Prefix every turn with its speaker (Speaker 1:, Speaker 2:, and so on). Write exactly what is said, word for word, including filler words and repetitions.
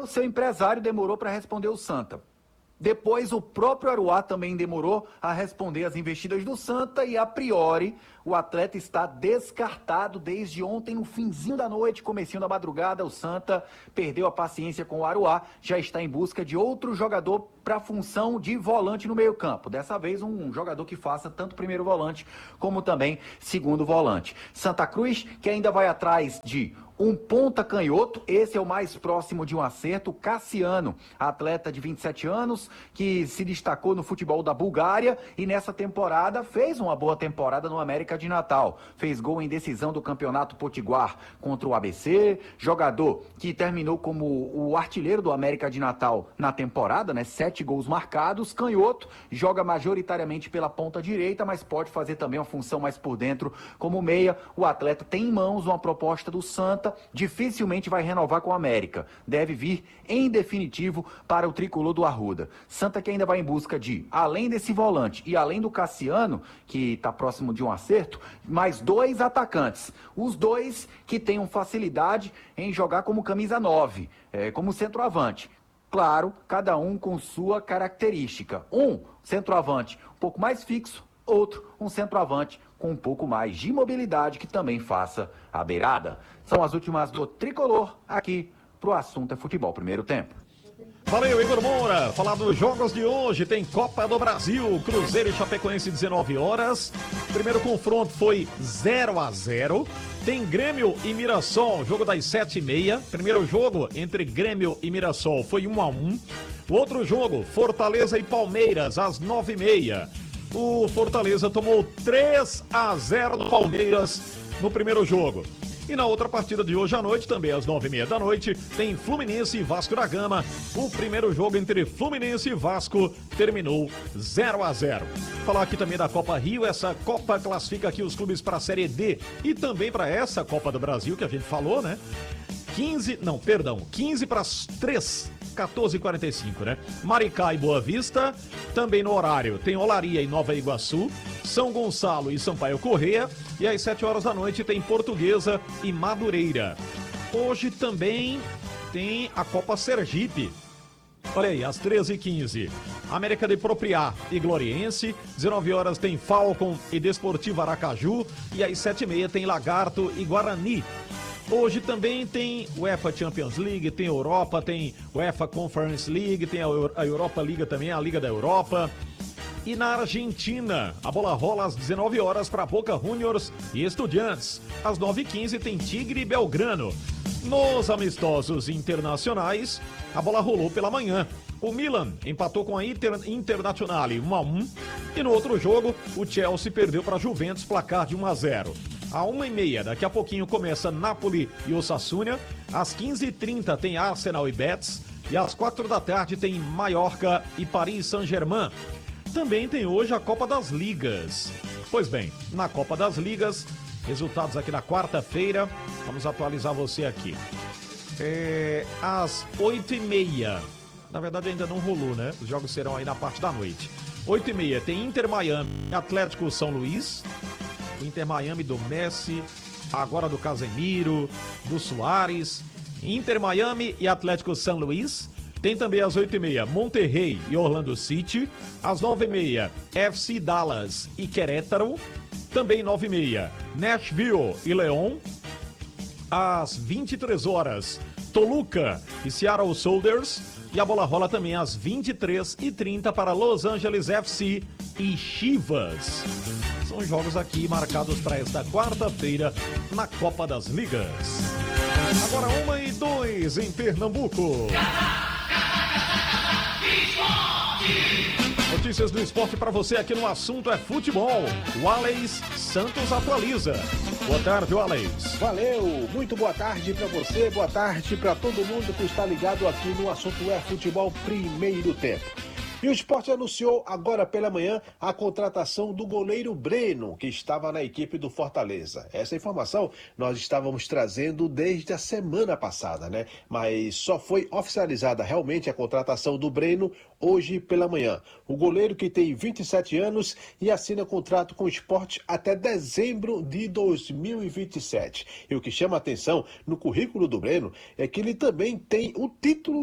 Speaker 1: o seu empresário demorou para responder o Santa. Depois, o próprio Aruá também demorou a responder às investidas do Santa e, a priori, o atleta está descartado desde ontem, no finzinho da noite, comecinho da madrugada. O Santa perdeu a paciência com o Aruá, já está em busca de outro jogador para a função de volante no meio-campo. Dessa vez, um jogador que faça tanto primeiro volante como também segundo volante. Santa Cruz, que ainda vai atrás de um ponta canhoto, esse é o mais próximo de um acerto, Cassiano, atleta de vinte e sete anos, que se destacou no futebol da Bulgária e nessa temporada fez uma boa temporada no América de Natal. Fez gol em decisão do Campeonato Potiguar contra o A B C, jogador que terminou como o artilheiro do América de Natal na temporada, né? Sete gols marcados, canhoto, joga majoritariamente pela ponta direita, mas pode fazer também uma função mais por dentro como meia. O atleta tem em mãos uma proposta do Santa, dificilmente vai renovar com o América. Deve vir em definitivo para o tricolor do Arruda. Santa que ainda vai em busca de, além desse volante e além do Cassiano, que está próximo de um acerto, mais dois atacantes. Os dois que tenham facilidade em jogar como camisa nove, é, como centroavante. Claro, cada um com sua característica. Um centroavante um pouco mais fixo, outro um centroavante com um pouco mais de mobilidade que também faça a beirada. São as últimas do Tricolor aqui pro Assunto é Futebol Primeiro Tempo.
Speaker 2: Valeu, Igor Moura. Falar dos jogos de hoje, tem Copa do Brasil, Cruzeiro e Chapecoense, dezenove horas. Primeiro confronto foi zero a zero. Tem Grêmio e Mirassol, jogo das sete e meia. Primeiro jogo entre Grêmio e Mirassol foi um a um. O outro jogo, Fortaleza e Palmeiras, às nove e meia. O Fortaleza tomou três a zero do Palmeiras no primeiro jogo. E na outra partida de hoje à noite, também às nove e meia da noite, tem Fluminense e Vasco da Gama. O primeiro jogo entre Fluminense e Vasco terminou zero a zero. Falar aqui também da Copa Rio, essa Copa classifica aqui os clubes para a Série D e também para essa Copa do Brasil que a gente falou, né? quinze, não, perdão, quinze para as três, quatorze e quarenta e cinco, né? Maricá e Boa Vista, também no horário tem Olaria e Nova Iguaçu, São Gonçalo e Sampaio Corrêa, e às sete horas da noite tem Portuguesa e Madureira. Hoje também tem a Copa Sergipe. Olha aí, às treze e quinze, América de Propriá e Gloriense, dezenove horas tem Falcon e Desportivo Aracaju, e às sete e meia tem Lagarto e Guarani. Hoje também tem UEFA Champions League, tem Europa, tem UEFA Conference League, tem a Europa Liga também, a Liga da Europa. E na Argentina, a bola rola às dezenove horas para Boca Juniors e Estudiantes. Às nove e quinze tem Tigre e Belgrano. Nos amistosos internacionais, a bola rolou pela manhã. O Milan empatou com a Inter, Internazionale um a um. E no outro jogo, o Chelsea perdeu para a Juventus, placar de um a zero. À uma e meia, daqui a pouquinho começa Napoli e Osasuna. Às quinze e trinta tem Arsenal e Betis. E às quatro da tarde tem Mallorca e Paris Saint-Germain. Também tem hoje a Copa das Ligas. Pois bem, na Copa das Ligas, resultados aqui na quarta-feira. Vamos atualizar você aqui. É, às oito e meia. Na verdade ainda não rolou, né? Os jogos serão aí na parte da noite. oito e meia tem Inter Miami e Atlético São Luís. Inter Miami do Messi, agora do Casemiro, do Suárez. Inter Miami e Atlético São Luís. Tem também às oito e meia Monterrey e Orlando City. Às nove e meia F C Dallas e Querétaro. Também nove e meia Nashville e León. Às vinte e três horas Toluca e Seattle Sounders. E a bola rola também às vinte e três e trinta para Los Angeles F C e Chivas. São jogos aqui marcados para esta quarta-feira na Copa das Ligas. Agora uma e dois em Pernambuco. Notícias do esporte para você aqui no Assunto é Futebol. O Alex Santos atualiza. Boa tarde, Alex.
Speaker 3: Valeu, muito boa tarde para você, boa tarde para todo mundo que está ligado aqui no Assunto é Futebol Primeiro Tempo. E o Sport anunciou agora pela manhã a contratação do goleiro Breno, que estava na equipe do Fortaleza. Essa informação nós estávamos trazendo desde a semana passada, né? Mas só foi oficializada realmente a contratação do Breno hoje pela manhã. O goleiro que tem vinte e sete anos e assina contrato com o Sport até dezembro de dois mil e vinte e sete. E o que chama a atenção no currículo do Breno é que ele também tem o título